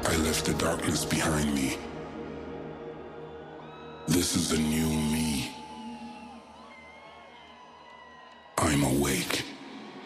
I left the darkness behind me. This is a new me. I'm awake.